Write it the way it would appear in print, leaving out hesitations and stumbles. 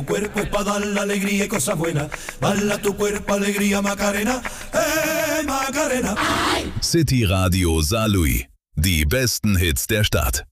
Cuerpo es para dar la alegría y cosas buenas. Bala tu cuerpo, alegría, Macarena. Macarena. City Radio Saarlouis. Die besten Hits der Stadt.